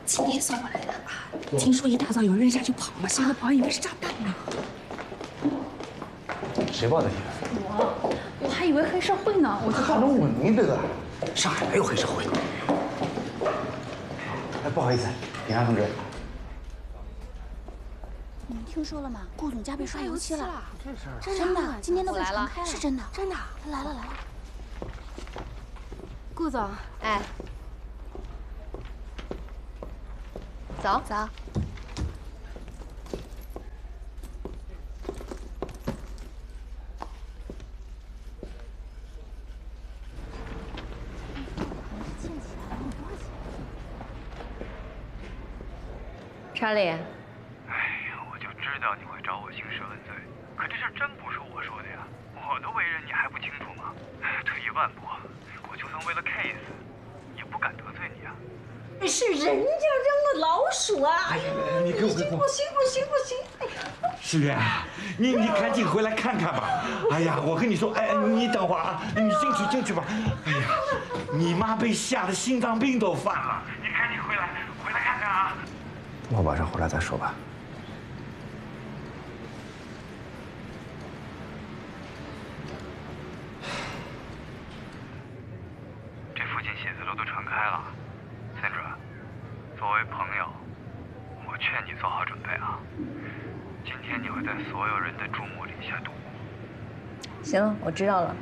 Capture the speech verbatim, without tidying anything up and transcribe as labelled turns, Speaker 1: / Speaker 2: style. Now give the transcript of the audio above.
Speaker 1: 今天送过来的啊。听说一大早有人下去跑了，吓得保安以为是炸弹呢。
Speaker 2: 谁报的警？
Speaker 1: 我，我还以为黑社会呢，我就
Speaker 2: 还能稳你这个？
Speaker 3: 上海没有黑社会。
Speaker 2: 哎，不好意思，警察同志。
Speaker 4: 你们听说了吗？顾总家被刷油漆了，
Speaker 2: 这事儿
Speaker 4: 真的，今天都被传开了，
Speaker 1: 是
Speaker 4: 真的，
Speaker 1: 真的，
Speaker 4: 他来了来了。
Speaker 1: 顾总，
Speaker 4: 哎，走走。
Speaker 5: 查理。
Speaker 6: 知道你会找我兴师问罪，可这事真不是我说的呀！我的为人你还不清楚吗？退一万步，我就算为了 case， 也不敢得罪你啊！
Speaker 7: 是人家扔的老鼠啊！
Speaker 3: 哎呀，你给我个
Speaker 7: 不行不行不行！哎呀，
Speaker 3: 世源，你你赶紧回来看看吧！哎呀，我跟你说，哎，你等会儿啊，你进去进去吧。哎呀，你妈被吓得心脏病都犯了，
Speaker 6: 你赶紧回来，回来看看啊！
Speaker 2: 我晚上回来再说吧。
Speaker 6: 写字楼都传开了，三者，作为朋友，我劝你做好准备啊！今天你会在所有人的注目礼下度过。
Speaker 5: 行，我知道了。